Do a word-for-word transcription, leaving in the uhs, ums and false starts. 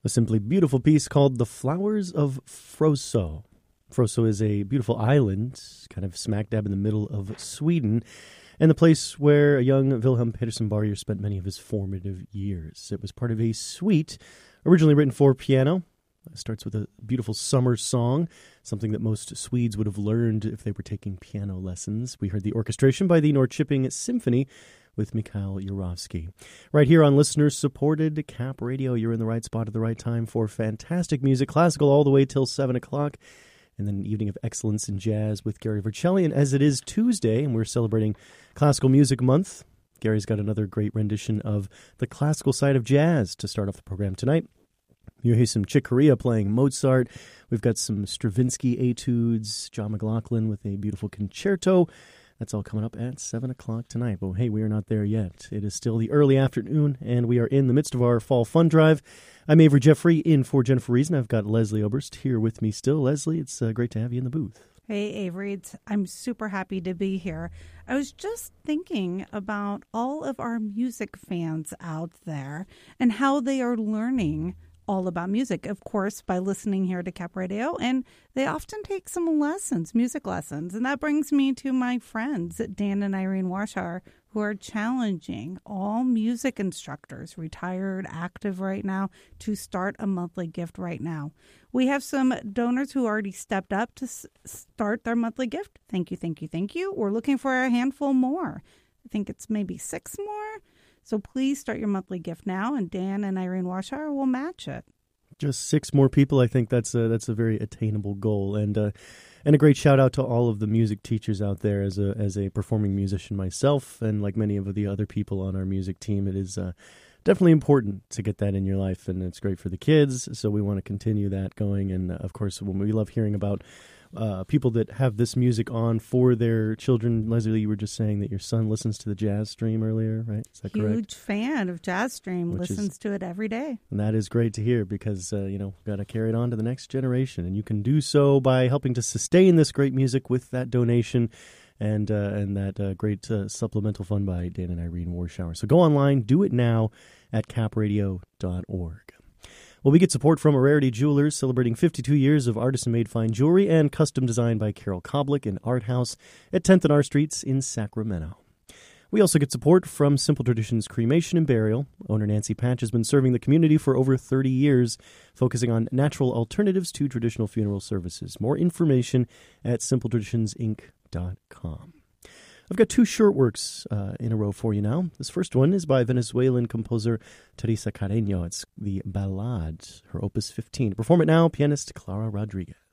A simply beautiful piece called The Flowers of Froso. Froso is a beautiful island, kind of smack dab in the middle of Sweden, and the place where a young Wilhelm Peterson Barrier spent many of his formative years. It was part of a suite originally written for piano. It starts with a beautiful summer song, something that most Swedes would have learned if they were taking piano lessons. We heard the orchestration by the Norrköping Symphony with Mikhail Yurovsky. Right here on listener-supported Cap Radio, you're in the right spot at the right time for fantastic music, classical all the way till seven o'clock, and then an evening of excellence in jazz with Gary Vercelli. And as it is Tuesday, and we're celebrating Classical Music Month, Gary's got another great rendition of the classical side of jazz to start off the program tonight. You hear some Chick Corea playing Mozart. We've got some Stravinsky etudes, John McLaughlin with a beautiful concerto. That's all coming up at seven o'clock tonight. But hey, we are not there yet. It is still the early afternoon, and we are in the midst of our fall fun drive. I'm Avery Jeffrey, in for Jennifer Reason. I've got Leslie Oberst here with me still. Leslie, it's uh, great to have you in the booth. Hey, Avery. It's, I'm super happy to be here. I was just thinking about all of our music fans out there and how they are learning all about music, of course, by listening here to Cap Radio, and they often take some lessons, music lessons, and that brings me to my friends, Dan and Irene Warshauer, who are challenging all music instructors, retired, active right now, to start a monthly gift right now. We have some donors who already stepped up to s- start their monthly gift. Thank you, thank you, thank you. We're looking for a handful more. I think it's maybe six more. So please start your monthly gift now, and Dan and Irene Warshauer will match it. Just six more people. I think that's a, that's a very attainable goal, and uh, and a great shout out to all of the music teachers out there. As a as a performing musician myself, and like many of the other people on our music team, it is uh, definitely important to get that in your life, and it's great for the kids. So we want to continue that going, and uh, of course, when we love hearing about Uh, people that have this music on for their children. Leslie, you were just saying that your son listens to the Jazz Stream earlier, right? Is that Huge correct? Huge fan of Jazz Stream, Which listens is, to it every day. And that is great to hear because, uh, you know, we've got to carry it on to the next generation. And you can do so by helping to sustain this great music with that donation and uh, and that uh, great uh, supplemental fund by Dan and Irene Warshauer. So go online, do it now at cap radio dot org. Well, we get support from Rarity Jewelers, celebrating fifty-two years of artisan-made fine jewelry and custom designed by Carol Koblik and Art House at tenth and R Streets in Sacramento. We also get support from Simple Traditions Cremation and Burial. Owner Nancy Patch has been serving the community for over thirty years, focusing on natural alternatives to traditional funeral services. More information at simple traditions inc dot com. I've got two short works uh, in a row for you now. This first one is by Venezuelan composer Teresa Carreño. It's the Ballade, her opus fifteen. To perform it now, pianist Clara Rodriguez.